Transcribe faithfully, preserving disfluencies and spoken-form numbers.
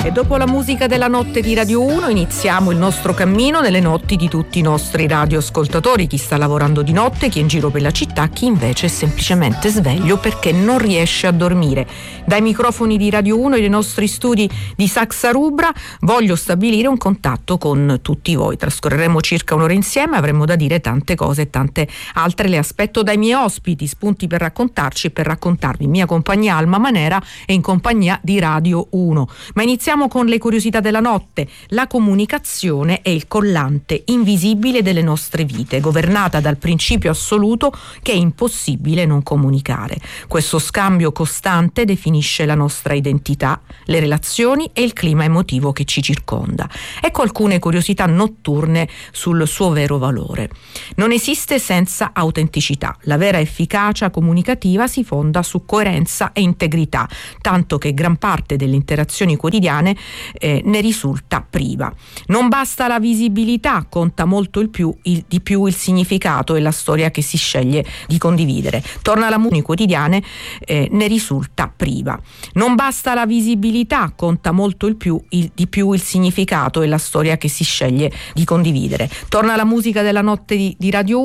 E dopo la musica della notte di Radio uno iniziamo il nostro cammino nelle notti di tutti i nostri radioascoltatori, chi sta lavorando di notte, chi è in giro per la città, chi invece è semplicemente sveglio perché non riesce a dormire. Dai microfoni di Radio uno e dai nostri studi di Saxa Rubra voglio stabilire un contatto con tutti voi. Trascorreremo circa un'ora insieme, avremo da dire tante cose e tante altre. Le aspetto dai miei ospiti, spunti per raccontarci e per raccontarvi in mia compagnia Alma Manera e in compagnia di Radio uno. Ma iniziamo con le curiosità della notte. La comunicazione è il collante invisibile delle nostre vite, governata dal principio assoluto che è impossibile non comunicare. Questo scambio costante definisce la nostra identità, le relazioni e il clima emotivo che ci circonda. Ecco alcune curiosità notturne sul suo vero valore. Non esiste senza autenticità. La vera efficacia comunicativa si fonda su coerenza e integrità, tanto che gran parte delle interazioni quotidiane Eh, ne risulta priva. Non basta la visibilità, conta molto il più, il, di più il significato e la storia che si sceglie di condividere. Torna alla musica quotidiane, eh, ne risulta priva. Non basta la visibilità, conta molto il più, il, di più il significato e la storia che si sceglie di condividere. Torna alla musica della notte di, di Radio